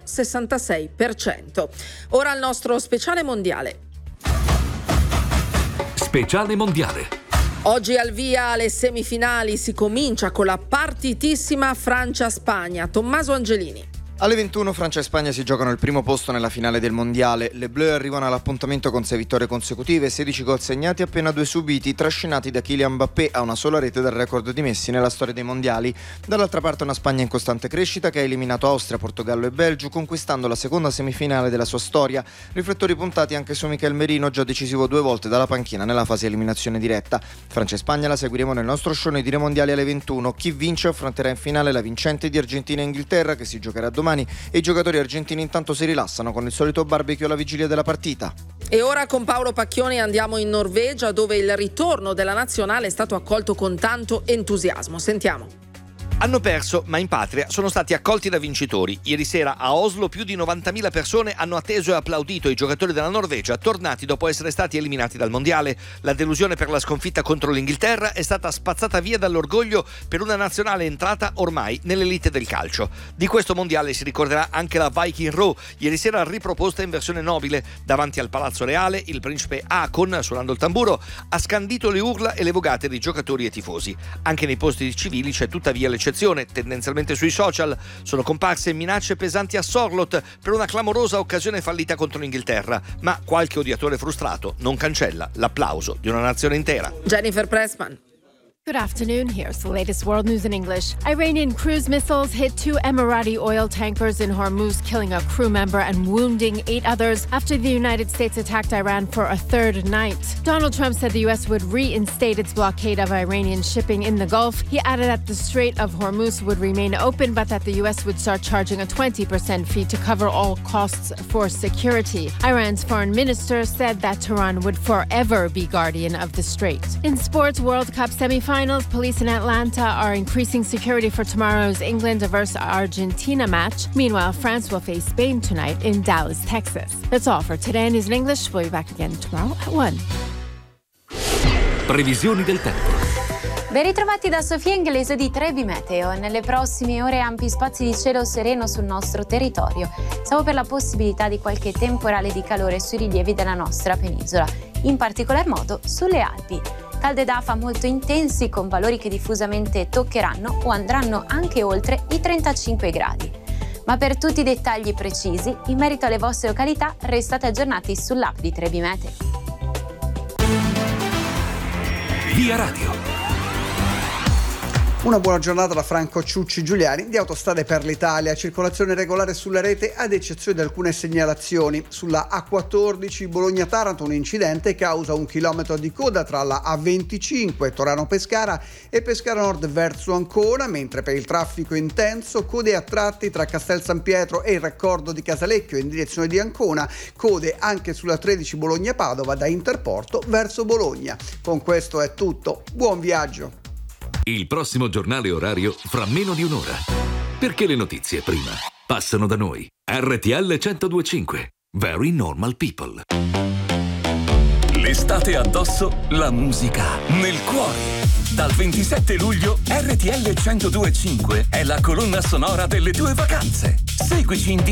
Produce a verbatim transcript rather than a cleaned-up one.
sessantasei per cento. Ora il nostro speciale mondiale. Speciale mondiale. Oggi al via alle semifinali, si comincia con la partitissima Francia-Spagna. Tommaso Angelini. Alle ventuno Francia e Spagna si giocano il primo posto nella finale del mondiale. Le Bleu arrivano all'appuntamento con sei vittorie consecutive, sedici gol segnati e appena due subiti, trascinati da Kylian Mbappé a una sola rete dal record di Messi nella storia dei mondiali. Dall'altra parte una Spagna in costante crescita che ha eliminato Austria, Portogallo e Belgio, conquistando la seconda semifinale della sua storia. Riflettori puntati anche su Michael Merino, già decisivo due volte dalla panchina nella fase eliminazione diretta. Francia e Spagna la seguiremo nel nostro show nei dire mondiali alle ventuno. Chi vince affronterà in finale la vincente di Argentina e Inghilterra, che si giocherà domani, e i giocatori argentini intanto si rilassano con il solito barbecue alla vigilia della partita. E ora con Paolo Pacchioni andiamo in Norvegia, dove il ritorno della nazionale è stato accolto con tanto entusiasmo. Sentiamo. Hanno perso, ma in patria sono stati accolti da vincitori. Ieri sera a Oslo più di novantamila persone hanno atteso e applaudito i giocatori della Norvegia, tornati dopo essere stati eliminati dal mondiale. La delusione per la sconfitta contro l'Inghilterra è stata spazzata via dall'orgoglio per una nazionale entrata ormai nell'elite del calcio. Di questo mondiale si ricorderà anche la Viking Row, ieri sera riproposta in versione nobile. Davanti al Palazzo Reale, il principe Haakon, suonando il tamburo, ha scandito le urla e le vogate di giocatori e tifosi. Anche nei posti civili c'è tuttavia l'eccezione. Tendenzialmente sui social sono comparse minacce pesanti a Sorloth per una clamorosa occasione fallita contro l'Inghilterra, ma qualche odiatore frustrato non cancella l'applauso di una nazione intera. Jennifer Pressman. Good afternoon. Here's the latest world news in English. Iranian cruise missiles hit two Emirati oil tankers in Hormuz, killing a crew member and wounding eight others after the United States attacked Iran for a third night. Donald Trump said the U S would reinstate its blockade of Iranian shipping in the Gulf. He added that the Strait of Hormuz would remain open, but that the U S would start charging a twenty percent fee to cover all costs for security. Iran's foreign minister said that Tehran would forever be guardian of the strait. In sports, World Cup semifinals, police in Atlanta are increasing security for tomorrow's England versus Argentina match. Meanwhile, France will face Spain tonight in Dallas, Texas. That's all for today in News in English. We'll be back again tomorrow at one. Previsioni del tempo. Ben ritrovati da Sofia Inglese di Trebi Meteo. Nelle prossime ore ampi spazi di cielo sereno sul nostro territorio, salvo per la possibilità di qualche temporale di calore sui rilievi della nostra penisola, in particolar modo sulle Alpi. Calde d'afa molto intensi con valori che diffusamente toccheranno o andranno anche oltre i trentacinque gradi. Ma per tutti i dettagli precisi, in merito alle vostre località, restate aggiornati sull'app di Trebi Meteo. Via Radio. Una buona giornata da Franco Ciucci Giuliani di Autostrade per l'Italia. Circolazione regolare sulla rete ad eccezione di alcune segnalazioni. Sulla A quattordici Bologna-Taranto un incidente causa un chilometro di coda tra la A venticinque Torano-Pescara e Pescara Nord verso Ancona, mentre per il traffico intenso code a tratti tra Castel San Pietro e il raccordo di Casalecchio in direzione di Ancona, code anche sulla tredici Bologna-Padova da Interporto verso Bologna. Con questo è tutto, buon viaggio! Il prossimo giornale orario fra meno di un'ora. Perché le notizie prima passano da noi. R T L centodue e cinque. Very Normal People. L'estate addosso, la musica nel cuore. Dal ventisette luglio R T L centodue e cinque è la colonna sonora delle tue vacanze. Seguici in